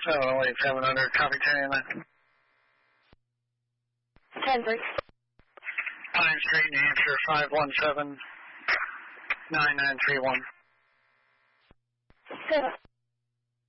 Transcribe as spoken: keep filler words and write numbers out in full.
seven oh eight, seven hundred, copy ten nine. ten three. Pine Street, New Hampshire, five one seven nine nine three one. Seven.